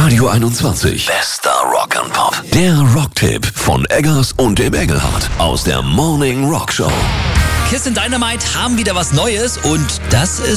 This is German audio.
Radio 21. Bester Rock'n'Pop. Der Rocktipp von Eggers und dem Engelhardt aus der Morning Rock Show. Kiss in Dynamite haben wieder was Neues und das ist